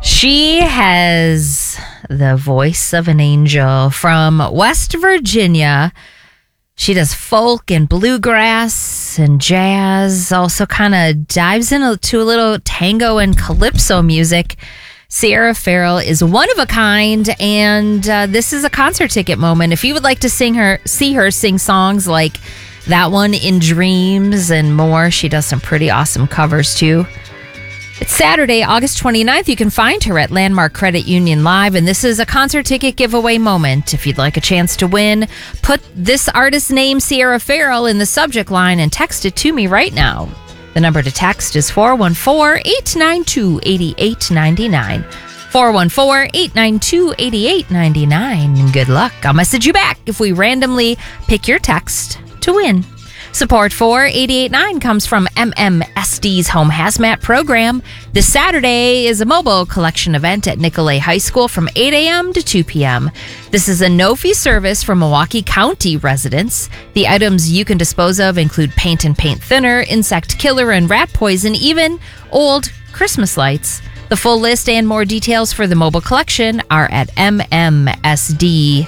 She has the voice of an angel from West Virginia. She does folk and bluegrass and jazz, also kind of dives into a little tango and calypso music. Sierra Farrell is one of a kind, and this is a concert ticket moment. If you would like to see her sing songs like that one, In Dreams, and more, she does some pretty awesome covers too. It's Saturday, August 29th. You can find her at Landmark Credit Union Live, and this is a concert ticket giveaway moment. If you'd like a chance to win, put this artist's name, Sierra Farrell, in the subject line and text it to me right now. The number to text is 414-892-8899. 414-892-8899. Good luck. I'll message you back if we randomly pick your text to win. Support for 88.9 comes from MMSD's Home Hazmat program. This Saturday is a mobile collection event at Nicolet High School from 8 a.m. to 2 p.m. This is a no-fee service for Milwaukee County residents. The items you can dispose of include paint and paint thinner, insect killer and rat poison, even old Christmas lights. The full list and more details for the mobile collection are at mmsd.org.